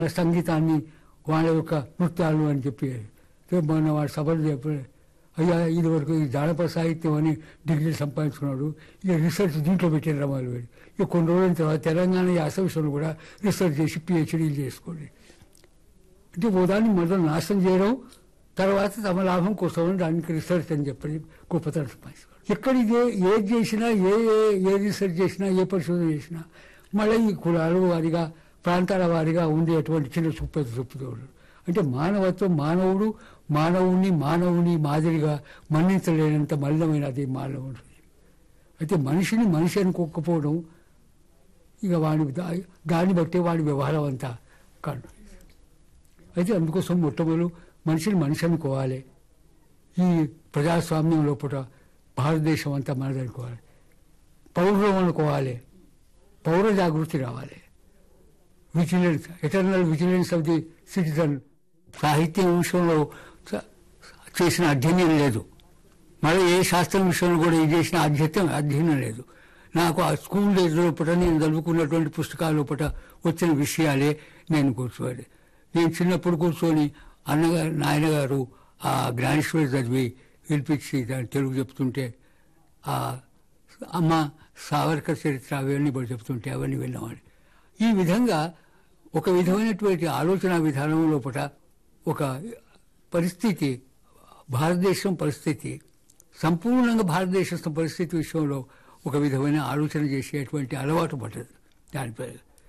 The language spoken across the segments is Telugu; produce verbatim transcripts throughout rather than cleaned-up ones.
సంగీతాన్ని వాళ్ళ యొక్క నృత్యాలు అని చెప్పి మొన్న వాడు సభలు చెప్పి అయ్యా ఇది వరకు ఈ జానపద సాహిత్యం అని డిగ్రీ సంపాదించుకున్నాడు, ఇక రీసెర్చ్ దీంట్లో పెట్టిన రమాలు వేడు. ఇక కొన్ని రోజుల తర్వాత తెలంగాణ యాస విషయంలో కూడా రీసెర్చ్ చేసి పిహెచ్డీలు చేసుకోండి. అంటే ఉదాహరణ మొదలు నాశనం చేయడం, తర్వాత తమ లాభం కోసం దానికి రీసెర్చ్ అని చెప్పి గొప్పతనం సంపాదించుకోవాలి. ఎక్కడ ఇదే ఏది చేసినా ఏ ఏ రీసెర్చ్ చేసినా ఏ పరిశోధన చేసినా మళ్ళీ ఈ కులాలు వారిగా ప్రాంతాల వారిగా ఉండేటువంటి చిన్న చూపు చూపుతూ అంటే మానవత్వం, మానవుడు మానవుని మానవుని మాదిరిగా మన్నించలేనంత మలినమైన అది మానవుడు. అయితే మనిషిని మనిషి అనుకోకపోవడం ఇక వాడి దాన్ని బట్టి వాడి వ్యవహారం అంతా కాదు. అయితే అందుకోసం మొట్టమొదలు మనిషిని మనిషి అనుకోవాలి. ఈ ప్రజాస్వామ్యం లోపల భారతదేశం అంతా మనదనుకోవాలి. పౌరులం అనుకోవాలి. పౌర జాగృతి రావాలి. Vigilance, eternal vigilance of the citizen. సాహిత్యం విషయంలో చేసిన అధ్యయనం లేదు, మళ్ళీ ఏ శాస్త్రం విషయంలో కూడా ఇది చేసిన అధ్యయనం అధ్యయనం లేదు. నాకు ఆ స్కూల్ డేస్ లోపల నేను చదువుకున్నటువంటి పుస్తకాల లోపల వచ్చిన విషయాలే నేను కూర్చోవాలి. నేను చిన్నప్పుడు కూర్చొని అన్నగారు నాయనగారు ఆ జ్ఞానేశ్వరి చదివి వినిపించి దాన్ని తెలుగు చెప్తుంటే, ఆ అమ్మ సావర్కర్ చరిత్ర అవన్నీ కూడా చెప్తుంటే అవన్నీ విన్నవాడు. ఈ విధంగా ఒక విధమైనటువంటి ఆలోచన విధానం లోపల ఒక పరిస్థితి, భారతదేశం పరిస్థితి, సంపూర్ణంగా భారతదేశం పరిస్థితి విషయంలో ఒక విధమైన ఆలోచన చేసేటువంటి అలవాటు పడ్డది. దానిపై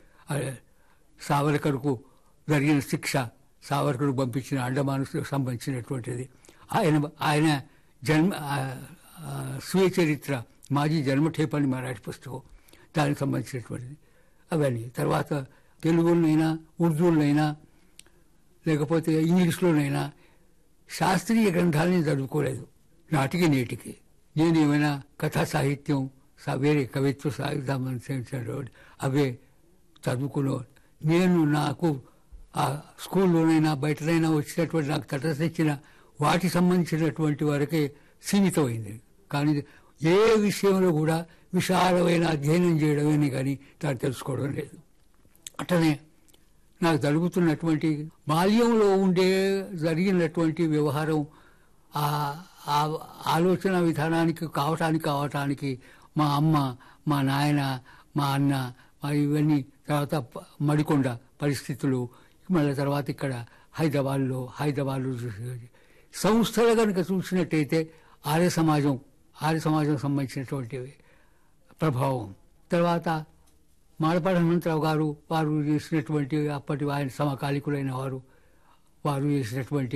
సావర్కర్కు జరిగిన శిక్ష, సావర్కర్కు పంపించిన అండమానుకు సంబంధించినటువంటిది, ఆయన ఆయన జన్మ స్వీయ చరిత్ర మాజీ జన్మఠేపాన్ని మరాఠీ పుస్తకం, దానికి సంబంధించినటువంటిది అవన్నీ. తర్వాత తెలుగులోనైనా ఉర్దూలోనైనా లేకపోతే ఇంగ్లీష్లోనైనా శాస్త్రీయ గ్రంథాలని చదువుకోలేదు నాటికి నేటికి. నేను ఏమైనా కథా సాహిత్యం, వేరే కవిత్వ సాహిత్యం అవే చదువుకునేవాడు. నేను నాకు ఆ స్కూల్లోనైనా బయటనైనా వచ్చినటువంటి నాకు తటస్థించిన వాటికి సంబంధించినటువంటి వరకే సీమితమైంది. కానీ ఏ విషయంలో కూడా విశాలమైన అధ్యయనం చేయడమేని కానీ దాన్ని తెలుసుకోవడం లేదు. అట్లనే నాకు జరుగుతున్నటువంటి బాల్యంలో ఉండే జరిగినటువంటి వ్యవహారం ఆ ఆలోచన విధానానికి కావటానికి కావటానికి మా అమ్మ, మా నాయన, మా అన్న, ఇవన్నీ తర్వాత మడికొండ పరిస్థితులు, మళ్ళీ తర్వాత ఇక్కడ హైదరాబాద్లో హైదరాబాద్లో సంస్థలు కనుక చూసినట్టయితే ఆర్య సమాజం ఆర్య సమాజం సంబంధించినటువంటి ప్రభావం. తర్వాత మాడపాటి హనుమంతరావు గారు వారు చేసినటువంటి అప్పటి ఆయన సమకాలికులైన వారు వారు చేసినటువంటి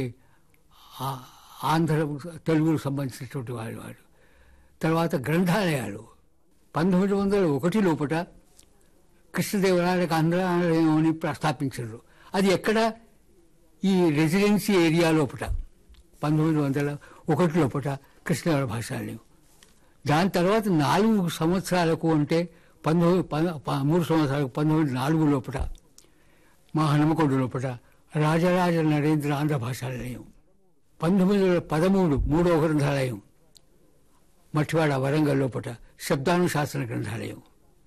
ఆంధ్ర తెలుగుకు సంబంధించినటువంటి వారు వారు తర్వాత గ్రంథాలయాలు పంతొమ్మిది వందల ఒకటి లోపల కృష్ణదేవరాయలకు ఆంధ్రాలయం అని ప్రస్తాపించారు. అది ఎక్కడ? ఈ రెసిడెన్సీ ఏరియా లోపల పంతొమ్మిది వందల ఒకటి లోపల కృష్ణదేవరాయ భాషాలయం. దాని తర్వాత నాలుగు సంవత్సరాలకు అంటే పంతొమ్మిది మూడు సంవత్సరాలకు పంతొమ్మిది నాలుగు లోపల మా హనుమకొండ లోపల రాజరాజ నరేంద్ర ఆంధ్ర భాషాలయం. పంతొమ్మిది వందల పదమూడు మూడవ గ్రంథాలయం మట్టివాడ వరంగల్ లోపల శబ్దానుశాసన గ్రంథాలయం.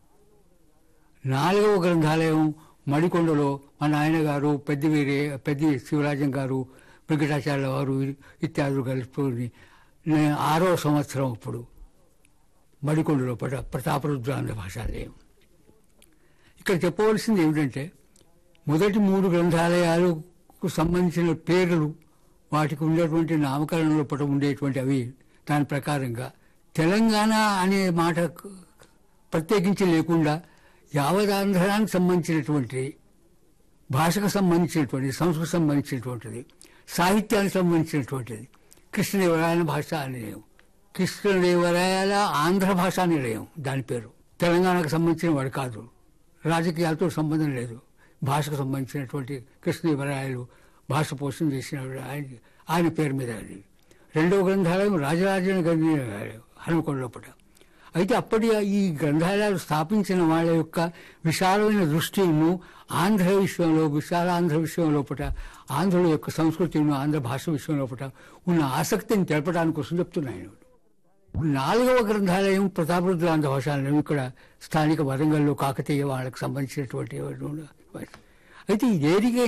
నాలుగవ గ్రంథాలయం మడికొండలో మా నాయన గారు పెద్దవీరి పెద్ద శివరాజం గారు వెంకటాచార్య వారు ఇత్యాదులు కలుపుకొని ఆరో సంవత్సరం అప్పుడు మడికొండ లోపల ప్రతాపరుద్ర ఆంధ్ర భాషాలయం. ఇక్కడ చెప్పవలసింది ఏమిటంటే మొదటి మూడు గ్రంథాలయాలకు సంబంధించిన పేర్లు వాటికి ఉండేటువంటి నామకరణం లోపల ఉండేటువంటి అవి దాని ప్రకారంగా తెలంగాణ అనే మాట ప్రత్యేకించి లేకుండా యావదాంధ్రానికి సంబంధించినటువంటి భాషకు సంబంధించినటువంటి సంస్కృతికి సంబంధించినటువంటిది సాహిత్యానికి సంబంధించినటువంటిది కృష్ణదేవరాయల భాషా నిలయం, కృష్ణదేవరాయల ఆంధ్ర భాషా నిలయం దాని పేరు. తెలంగాణకు సంబంధించిన వాడు కాదు, రాజకీయాలతో సంబంధం లేదు, భాషకు సంబంధించినటువంటి కృష్ణదేవరాయలు భాష పోషణ చేసిన ఆయన ఆయన పేరు మీద. రెండవ గ్రంథాలయం రాజరాజన గ్రంథాలయం హనుమకొండ లోపల. అయితే అప్పటి ఈ గ్రంథాలయాలు స్థాపించిన వాళ్ళ యొక్క విశాలమైన దృష్టిను ఆంధ్ర విషయంలో విశాలాంధ్ర విషయం లోపల ఆంధ్రుల యొక్క సంస్కృతిను ఆంధ్ర భాష విషయం లోపల ఉన్న ఆసక్తిని తెలపడానికి కోసం చెప్తున్నాను. నాలుగవ గ్రంథాలయం ప్రతాపరుద్ర ఆంధ్ర భాషాలయం ఇక్కడ స్థానిక వరంగల్లో కాకతీయ వాళ్ళకు సంబంధించినటువంటి అయితే ఈ దేనికి